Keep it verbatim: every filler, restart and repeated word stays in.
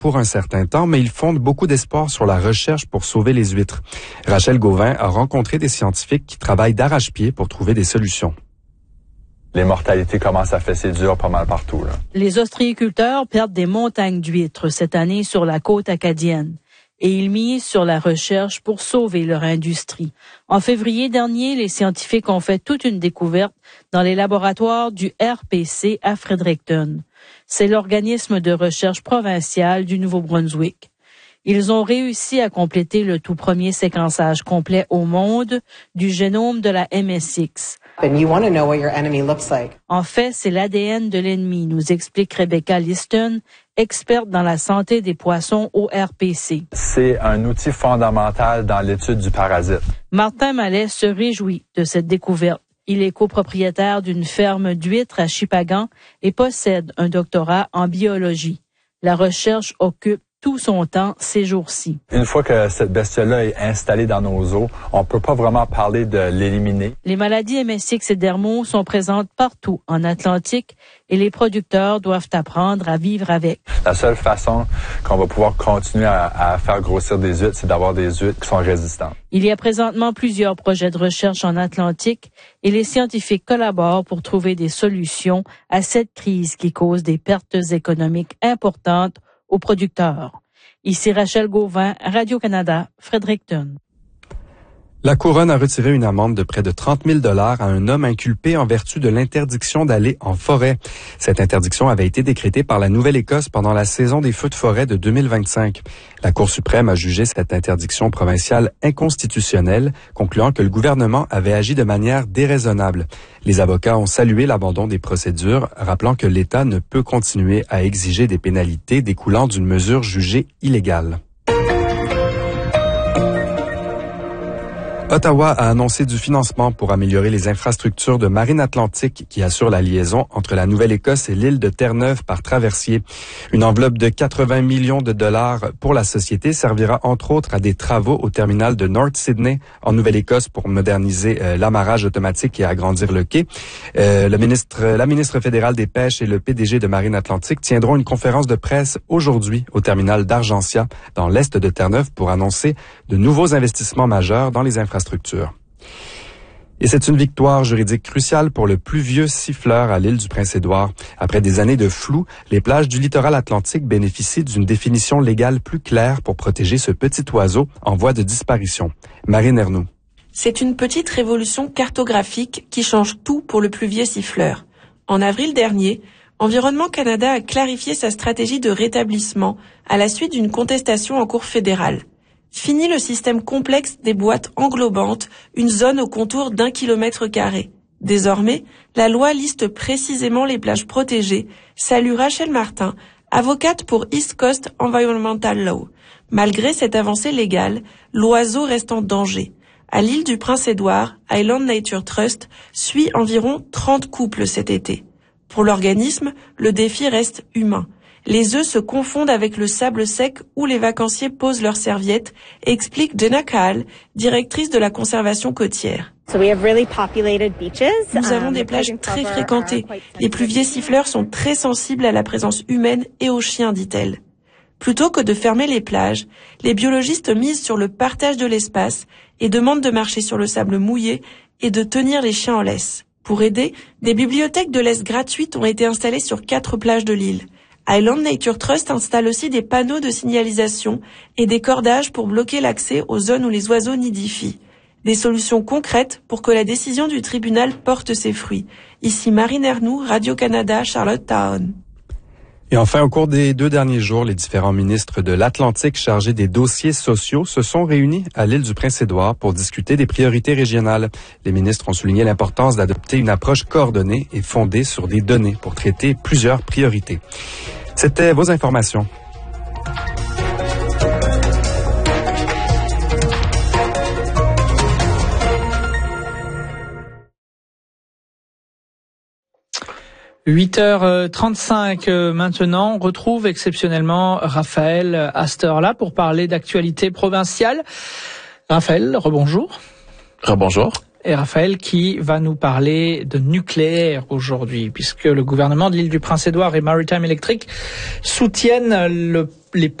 pour un certain temps, mais ils fondent beaucoup d'espoir sur la recherche pour sauver les huîtres. Rachel Gauvin a rencontré des scientifiques qui travaillent d'arrache-pied pour trouver des solutions. Les mortalités commencent à fesser dur pas mal partout, là. Les ostréiculteurs perdent des montagnes d'huîtres cette année sur la côte acadienne et ils misent sur la recherche pour sauver leur industrie. En février dernier, les scientifiques ont fait toute une découverte dans les laboratoires du R P C à Fredericton. C'est l'organisme de recherche provincial du Nouveau-Brunswick. Ils ont réussi à compléter le tout premier séquençage complet au monde du génome de la M S X. And you want to know what your enemy looks like. En fait, c'est l'A D N de l'ennemi, nous explique Rebecca Liston, experte dans la santé des poissons au R P C. C'est un outil fondamental dans l'étude du parasite. Martin Mallet se réjouit de cette découverte. Il est copropriétaire d'une ferme d'huîtres à Shippagan et possède un doctorat en biologie. La recherche occupe tout son temps ces jours-ci. Une fois que cette bestiole-là est installée dans nos eaux, on peut pas vraiment parler de l'éliminer. Les maladies M S X et dermo sont présentes partout en Atlantique et les producteurs doivent apprendre à vivre avec. La seule façon qu'on va pouvoir continuer à, à faire grossir des huîtres, c'est d'avoir des huîtres qui sont résistantes. Il y a présentement plusieurs projets de recherche en Atlantique et les scientifiques collaborent pour trouver des solutions à cette crise qui cause des pertes économiques importantes aux producteurs. Ici Rachel Gauvin, Radio-Canada, Fredericton. La Couronne a retiré une amende de près de trente mille dollars à un homme inculpé en vertu de l'interdiction d'aller en forêt. Cette interdiction avait été décrétée par la Nouvelle-Écosse pendant la saison des feux de forêt de deux mille vingt-cinq. La Cour suprême a jugé cette interdiction provinciale inconstitutionnelle, concluant que le gouvernement avait agi de manière déraisonnable. Les avocats ont salué l'abandon des procédures, rappelant que l'État ne peut continuer à exiger des pénalités découlant d'une mesure jugée illégale. Ottawa a annoncé du financement pour améliorer les infrastructures de Marine Atlantique qui assurent la liaison entre la Nouvelle-Écosse et l'île de Terre-Neuve par traversier. Une enveloppe de quatre-vingts millions de dollars pour la société servira entre autres à des travaux au terminal de North Sydney en Nouvelle-Écosse pour moderniser euh, l'amarrage automatique et agrandir le quai. Euh, le ministre, la ministre fédérale des Pêches et le P D G de Marine Atlantique tiendront une conférence de presse aujourd'hui au terminal d'Argentia dans l'est de Terre-Neuve pour annoncer de nouveaux investissements majeurs dans les infrastructures. Et c'est une victoire juridique cruciale pour le plus vieux siffleur à l'île du Prince-Édouard. Après des années de flou, les plages du littoral atlantique bénéficient d'une définition légale plus claire pour protéger ce petit oiseau en voie de disparition. Marine Ernoult. C'est une petite révolution cartographique qui change tout pour le plus vieux siffleur. En avril dernier, Environnement Canada a clarifié sa stratégie de rétablissement à la suite d'une contestation en cour fédérale. Fini le système complexe des boîtes englobantes, une zone au contour d'un kilomètre carré. Désormais, la loi liste précisément les plages protégées, salue Rachel Martin, avocate pour East Coast Environmental Law. Malgré cette avancée légale, l'oiseau reste en danger. À l'île du Prince-Édouard, Island Nature Trust suit environ trente couples cet été. Pour l'organisme, le défi reste humain. Les œufs se confondent avec le sable sec où les vacanciers posent leurs serviettes, explique Jenna Kahl, directrice de la conservation côtière. Nous avons des plages très fréquentées. Les pluviers siffleurs sont très sensibles à la présence humaine et aux chiens, dit-elle. Plutôt que de fermer les plages, les biologistes misent sur le partage de l'espace et demandent de marcher sur le sable mouillé et de tenir les chiens en laisse. Pour aider, des bibliothèques de laisse gratuites ont été installées sur quatre plages de l'île. Island Nature Trust installe aussi des panneaux de signalisation et des cordages pour bloquer l'accès aux zones où les oiseaux nidifient. Des solutions concrètes pour que la décision du tribunal porte ses fruits. Ici Marine Ernoult, Radio-Canada, Charlottetown. Et enfin, au cours des deux derniers jours, les différents ministres de l'Atlantique chargés des dossiers sociaux se sont réunis à l'île du Prince-Édouard pour discuter des priorités régionales. Les ministres ont souligné l'importance d'adopter une approche coordonnée et fondée sur des données pour traiter plusieurs priorités. C'était vos informations. huit heures trente-cinq maintenant, on retrouve exceptionnellement Raphaël à cette heure-là pour parler d'actualité provinciale. Raphaël, rebonjour. Rebonjour. Et Raphaël qui va nous parler de nucléaire aujourd'hui, puisque le gouvernement de l'île du Prince-Édouard et Maritime Electric soutiennent le les